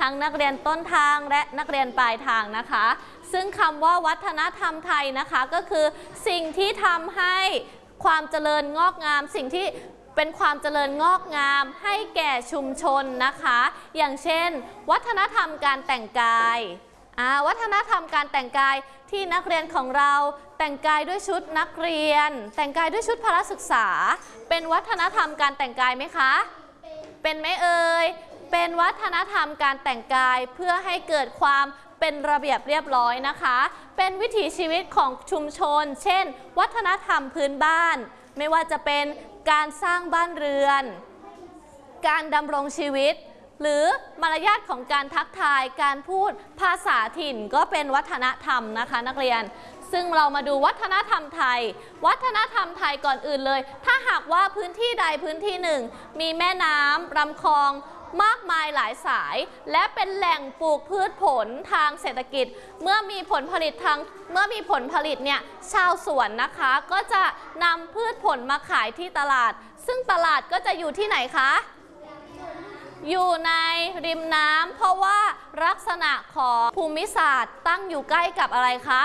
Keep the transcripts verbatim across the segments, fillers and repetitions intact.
ทั้งนักเรียนต้นทางและนักเรียนปลายทางนะคะซึ่งคำว่าวัฒนธรรมไทยนะคะก็คือสิ่งที่ทำให้ความเจริญงอกงามสิ่งที่เป็นความเจริญงอกงามให้แก่ชุมชนนะคะอย่างเช่นวัฒนธรรมการแต่งกายวัฒนธรรมการแต่งกายที่นักเรียนของเราแต่งกายด้วยชุดนักเรียนแต่งกายด้วยชุดพละศึกษาเป็นวัฒนธรรมการแต่งกายไหมคะเป็นไหมเอ่ยเป็นวัฒนธรรมการแต่งกายเพื่อให้เกิดความเป็นระเบียบเรียบร้อยนะคะเป็นวิถีชีวิตของชุมชนเช่นวัฒนธรรมพื้นบ้านไม่ว่าจะเป็นการสร้างบ้านเรือนการดำรงชีวิตหรือมารยาทของการทักทายการพูดภาษาถิ่นก็เป็นวัฒนธรรมนะคะนักเรียนซึ่งเรามาดูวัฒนธรรมไทยวัฒนธรรมไทยก่อนอื่นเลยถ้าหากว่าพื้นที่ใดพื้นที่หนึ่งมีแม่น้ำลำคลองมากมายหลายสายและเป็นแหล่งปลูกพืชผลทางเศรษฐกิจเมื่อมีผลผลิตทางเมื่อมีผลผลิตเนี่ยชาวสวนนะคะก็จะนำพืชผลมาขายที่ตลาดซึ่งตลาดก็จะอยู่ที่ไหนคะอยู่ในริมน้ำเพราะว่าลักษณะของภูมิศาสตร์ตั้งอยู่ใกล้กับอะไรคะ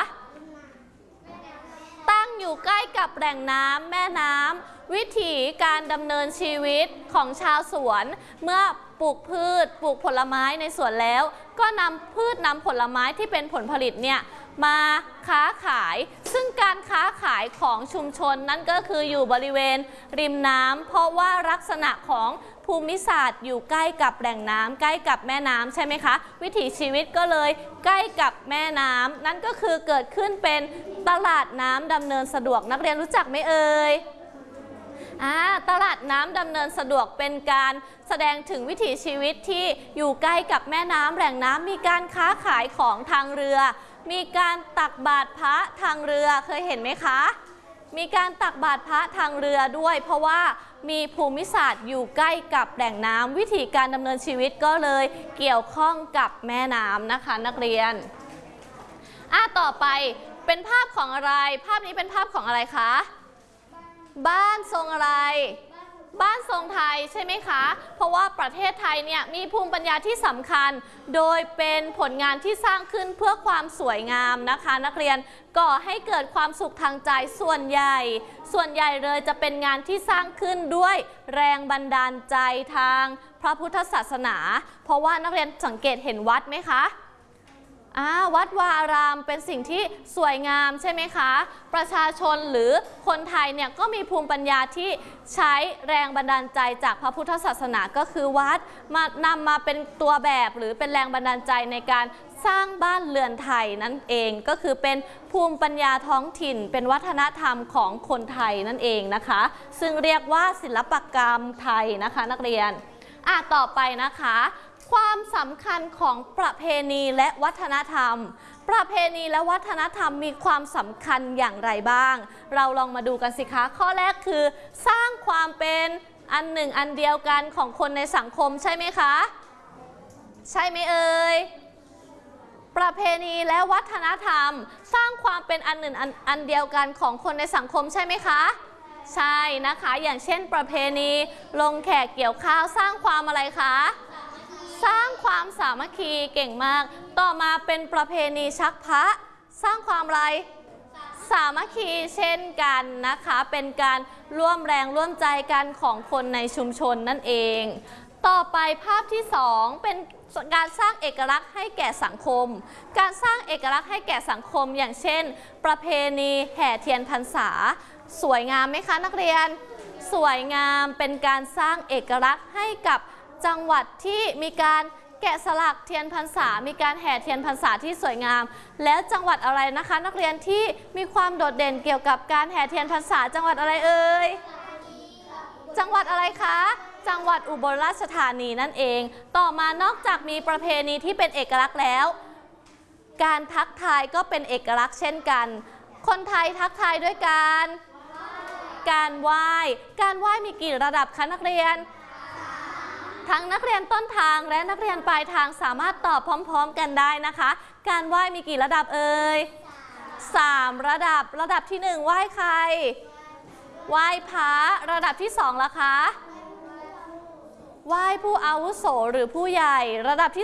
ตั้งอยู่ใกล้กับแหล่งน้ำแม่น้ำวิถีการดำเนินชีวิตของชาวสวนเมื่อปลูกพืชปลูกผลไม้ในสวนแล้วก็นำพืชนำผลไม้ที่เป็นผลผลิตเนี่ยมาค้าขายซึ่งการค้าขายของชุมชนนั้นก็คืออยู่บริเวณริมน้ำเพราะว่าลักษณะของภูมิศาสตร์อยู่ใกล้กับแหล่งน้ำใกล้กับแม่น้ำใช่ไหมคะวิถีชีวิตก็เลยใกล้กับแม่น้ำนั่นก็คือเกิดขึ้นเป็นตลาดน้ำดำเนินสะดวกนักเรียนรู้จักไหมเอ่ยตลาดน้ำดำเนินสะดวกเป็นการแสดงถึงวิถีชีวิตที่อยู่ใกล้กับแม่น้ำแหล่งน้ำมีการค้าขายของทางเรือมีการตักบาตรพระทางเรือเคยเห็นไหมคะมีการตักบาตรพระทางเรือด้วยเพราะว่ามีภูมิศาสตร์อยู่ใกล้กับแหล่งน้ำวิธีการดำเนินชีวิตก็เลยเกี่ยวข้องกับแม่น้ำนะคะนักเรียนอ่ะต่อไปเป็นภาพของอะไรภาพนี้เป็นภาพของอะไรคะบ้านทรงอะไรบ้านทรงไทยใช่ไหมคะเพราะว่าประเทศไทยเนี่ยมีภูมิปัญญาที่สำคัญโดยเป็นผลงานที่สร้างขึ้นเพื่อความสวยงามนะคะนักเรียนก่อให้เกิดความสุขทางใจส่วนใหญ่ส่วนใหญ่เลยจะเป็นงานที่สร้างขึ้นด้วยแรงบันดาลใจทางพระพุทธศาสนาเพราะว่านักเรียนสังเกตเห็นวัดไหมคะวัดวาอารามเป็นสิ่งที่สวยงามใช่ไหมคะประชาชนหรือคนไทยเนี่ยก็มีภูมิปัญญาที่ใช้แรงบันดาลใจจากพระพุทธศาสนาก็คือวัดมานำมาเป็นตัวแบบหรือเป็นแรงบันดาลใจในการสร้างบ้านเรือนไทยนั่นเองก็คือเป็นภูมิปัญญาท้องถิ่นเป็นวัฒนธรรมของคนไทยนั่นเองนะคะซึ่งเรียกว่าศิลปกรรมไทยนะคะนักเรียนอ่ะต่อไปนะคะความสำคัญของประเพณีและวัฒนธรรมประเพณีและวัฒนธรรมมีความสำคัญอย่างไรบ้างเราลองมาดูกันสิคะข้อแรกคือสร้างความเป็นอันหนึ่งอันเดียวกันของคนในสังคมใช่ไหมคะใช่ไหมเอ่ยประเพณีและวัฒนธรรมสร้างความเป็นอันหนึ่งอันเดียวกันของคนในสังคมใช่ไหมคะใช่นะคะอย่างเช่นประเพณีลงแขกเกี่ยวข้าวสร้างความอะไรคะสร้างความสามัคคีเก่งมากต่อมาเป็นประเพณีชักพระสร้างความอะไรสามัคคีเช่นกันนะคะเป็นการร่วมแรงร่วมใจกันของคนในชุมชนนั่นเองต่อไปภาพที่สองเป็นการสร้างเอกลักษณ์ให้แก่สังคมการสร้างเอกลักษณ์ให้แก่สังคมอย่างเช่นประเพณีแห่เทียนพรรษาสวยงามไหมคะนักเรียนสวยงามเป็นการสร้างเอกลักษณ์ให้กับจังหวัดที่มีการแกะสลักเทียนพรรษามีการแห่เทียนพรรษาที่สวยงามแล้วจังหวัดอะไรนะคะนักเรียนที่มีความโดดเด่นเกี่ยวกับการแห่เทียนพรรษาจังหวัดอะไรเอ่ยจังหวัดอะไรคะจังหวัดอุบลราชธานีนั่นเองต่อมานอกจากมีประเพณีที่เป็นเอกลักษณ์แล้วการทักทายก็เป็นเอกลักษณ์เช่นกันคนไทยทักทายด้วยการการไหว้การไหว้มีกี่ระดับคะนักเรียนทั้งนักเรียนต้นทางและนักเรียนปลายทางสามารถตอบพร้อมๆกันได้นะคะการไหว้มีกี่ระดับเอ่ยสามระดับระดับที่หนึ่งไหว้ใครไหว้พระระดับที่สองล่ะคะไหว้ผู้อาวุโสหรือผู้ใหญ่ระดับที่